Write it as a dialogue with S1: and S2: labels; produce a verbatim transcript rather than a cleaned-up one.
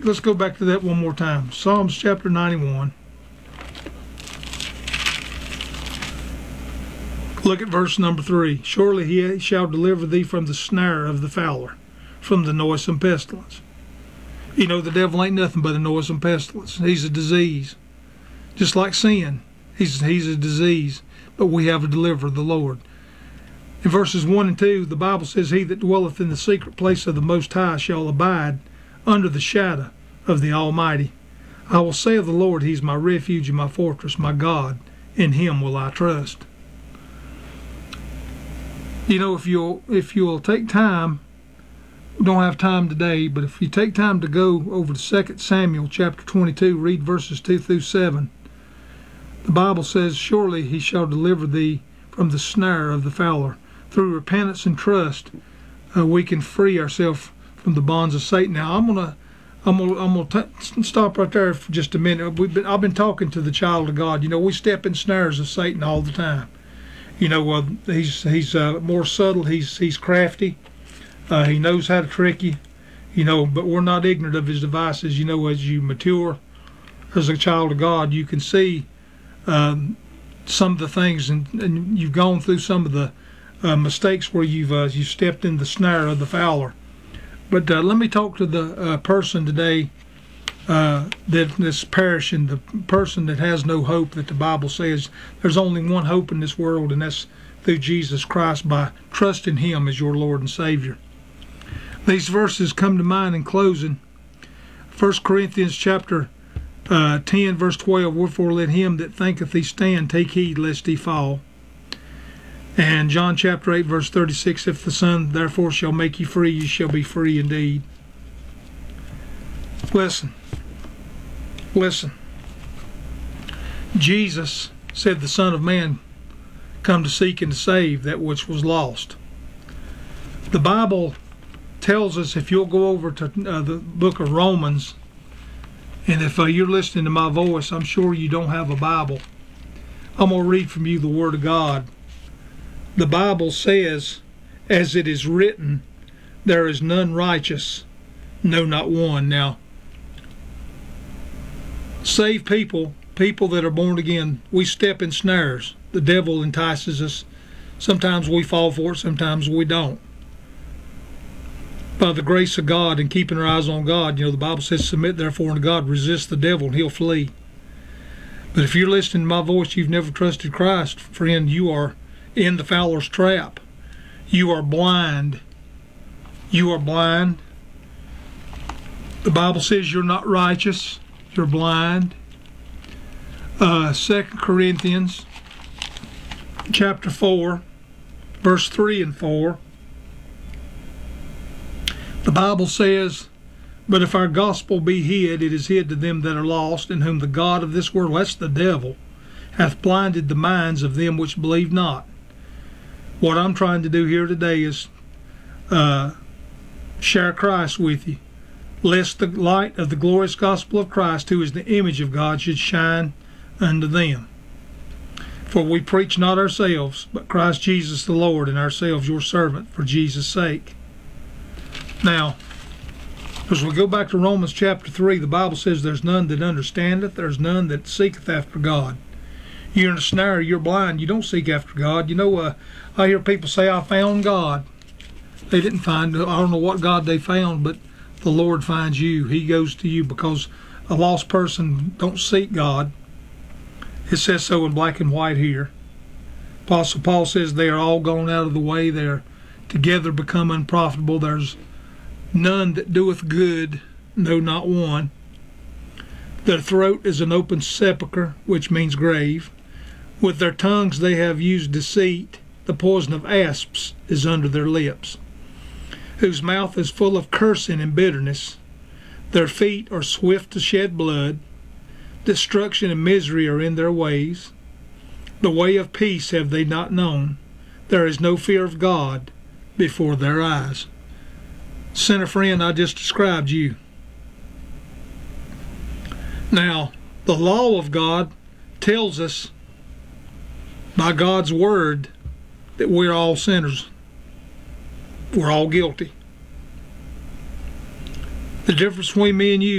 S1: let's go back to that one more time. Psalms chapter ninety-one. Look at verse number three. Surely he shall deliver thee from the snare of the fowler, from the noisome pestilence. You know, the devil ain't nothing but a noisome pestilence. He's a disease. Just like sin. He's, he's a disease. But we have a deliverer, the Lord. In verses one and two, the Bible says, he that dwelleth in the secret place of the Most High shall abide under the shadow of the Almighty. I will say of the Lord, he's my refuge and my fortress, my God. In him will I trust. You know, if you'll, if you'll take time, we don't have time today, but if you take time to go over to Second Samuel chapter twenty-two, read verses two through seven, the Bible says, surely he shall deliver thee from the snare of the fowler. Through repentance and trust, uh, we can free ourselves from the bonds of Satan. Now, I'm gonna, I'm gonna, I'm gonna t stop right there for just a minute. We've been, I've been talking to the child of God. You know, we step in snares of Satan all the time. You know, uh, he's he's uh, more subtle. He's he's crafty. Uh, he knows how to trick you. You know, but we're not ignorant of his devices. You know, as you mature as a child of God, you can see um, some of the things, and, and you've gone through some of the uh, mistakes where you've uh, you stepped in the snare of the fowler. But uh, let me talk to the uh, person today uh, that is perishing, the person that has no hope, that the Bible says there's only one hope in this world, and that's through Jesus Christ, by trusting him as your Lord and Savior. These verses come to mind in closing. First Corinthians chapter uh, ten, verse twelve, wherefore let him that thinketh he stand take heed lest he fall. And John chapter eight, verse thirty-six, if the Son therefore shall make you free, you shall be free indeed. Listen. Listen. Jesus said the Son of Man come to seek and to save that which was lost. The Bible tells us, if you'll go over to uh, the book of Romans, and if uh, you're listening to my voice, I'm sure you don't have a Bible. I'm going to read from you the Word of God. The Bible says, as it is written, there is none righteous, no, not one. Now, saved people, people that are born again, we step in snares. The devil entices us. Sometimes we fall for it, sometimes we don't. By the grace of God and keeping our eyes on God, you know, the Bible says, submit therefore unto God, resist the devil, and he'll flee. But if you're listening to my voice, you've never trusted Christ, friend, you are in the fowler's trap. You are blind. You are blind. The Bible says you're not righteous. You're blind. Uh, Second Corinthians chapter four, verse three and four. The Bible says, but if our gospel be hid, it is hid to them that are lost, in whom the God of this world, that's the devil, hath blinded the minds of them which believe not. What I'm trying to do here today is uh, share Christ with you, lest the light of the glorious gospel of Christ, who is the image of God, should shine unto them. For we preach not ourselves, but Christ Jesus the Lord, and ourselves your servant for Jesus' sake. Now, as we go back to Romans chapter three, the Bible says there's none that understandeth, there's none that seeketh after God. You're in a snare, you're blind, you don't seek after God. You know, uh, I hear people say, I found God. They didn't find, I don't know what God they found, but the Lord finds you. He goes to you, because a lost person don't seek God. It says so in black and white here. Apostle Paul says they are all gone out of the way. They are together become unprofitable. There's none that doeth good, no, not one. Their throat is an open sepulchre, which means grave. With their tongues they have used deceit. The poison of asps is under their lips, whose mouth is full of cursing and bitterness. Their feet are swift to shed blood. Destruction and misery are in their ways. The way of peace have they not known. There is no fear of God before their eyes. Sinner friend, I just described you. Now, the law of God tells us by God's word that we're all sinners. We're all guilty. The difference between me and you